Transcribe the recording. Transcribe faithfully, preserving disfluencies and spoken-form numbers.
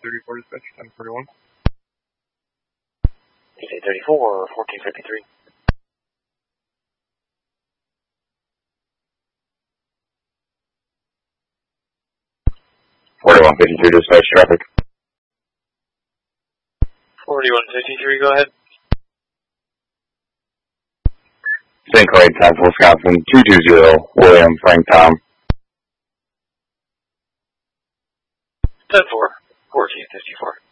thirty-four dispatch, ten forty-one. eight thirty-four, fourteen fifty-three. forty-one fifty-three dispatch traffic. forty-one fifty-three, go ahead. Saint Clair, ten, Wisconsin, two two zero, William, Frank, Tom. ten four, fourteen fifty-four.